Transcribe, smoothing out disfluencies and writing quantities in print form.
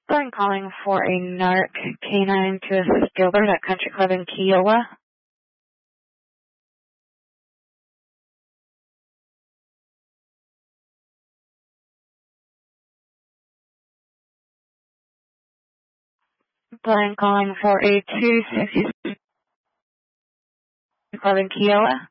I'm calling for a NARC canine to assist Gilbert at Country Club in Kiowa. I'm calling for a 260 Club in Kiowa.